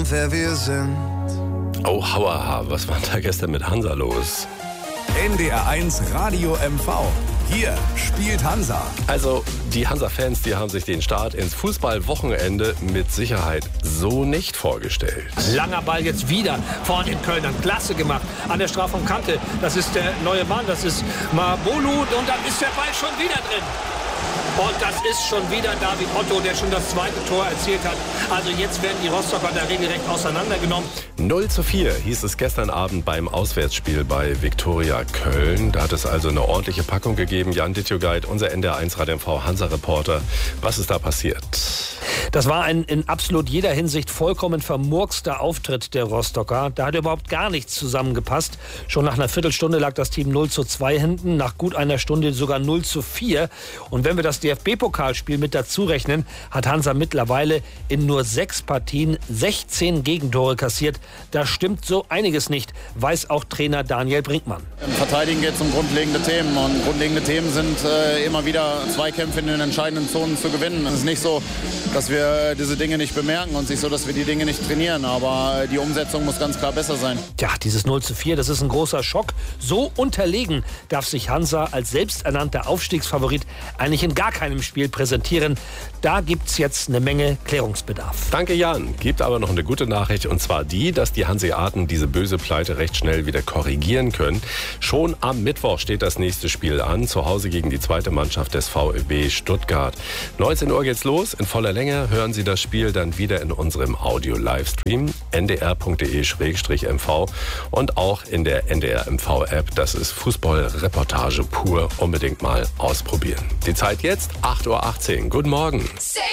wer wir sind. Oh, hauaha, was war da gestern mit Hansa los? NDR1 Radio MV. Hier spielt Hansa. Also, die Hansa-Fans, die haben sich den Start ins Fußballwochenende mit Sicherheit so nicht vorgestellt. Langer Ball jetzt wieder vor den Kölnern. Klasse gemacht an der Strafraumkante. Das ist der neue Mann, das ist Mabolu. Und dann ist der Ball schon wieder drin. Und das ist schon wieder David Otto, der schon das zweite Tor erzielt hat. Also jetzt werden die Rostocker da regelrecht auseinandergenommen. 0:4 hieß es gestern Abend beim Auswärtsspiel bei Viktoria Köln. Da hat es also eine ordentliche Packung gegeben. Jan Dittjogait, unser NDR1 Radio MV Hansa-Reporter. Was ist da passiert? Das war ein in absolut jeder Hinsicht vollkommen vermurkster Auftritt der Rostocker. Da hat überhaupt gar nichts zusammengepasst. Schon nach einer Viertelstunde lag das Team 0:2 hinten, nach gut einer Stunde sogar 0:4. Und wenn wir das DFB-Pokalspiel mit dazu rechnen, hat Hansa mittlerweile in nur 6 Partien 16 Gegentore kassiert. Da stimmt so einiges nicht, weiß auch Trainer Daniel Brinkmann. Im Verteidigen geht es um grundlegende Themen. Und grundlegende Themen sind immer wieder Zweikämpfe in den entscheidenden Zonen zu gewinnen. Es ist nicht so, dass wir diese Dinge nicht bemerken und nicht so, dass wir die Dinge nicht trainieren. Aber die Umsetzung muss ganz klar besser sein. Tja, dieses 0:4, das ist ein großer Schock. So unterlegen darf sich Hansa als selbsternannter Aufstiegsfavorit eigentlich in gar keinem Spiel präsentieren. Da gibt's jetzt eine Menge Klärungsbedarf. Danke, Jan. Gibt aber noch eine gute Nachricht, und zwar die, dass die Hanseaten diese böse Pleite recht schnell wieder korrigieren können. Schon am Mittwoch steht das nächste Spiel an, zu Hause gegen die zweite Mannschaft des VfB Stuttgart. 19 Uhr geht's los. In voller Länge hören Sie das Spiel dann wieder in unserem Audio-Livestream ndr.de/mv und auch in der NDR MV-App. Das ist Fußballreportage pur. Unbedingt mal ausprobieren. Die Zeit jetzt 8:18 Uhr. Guten Morgen.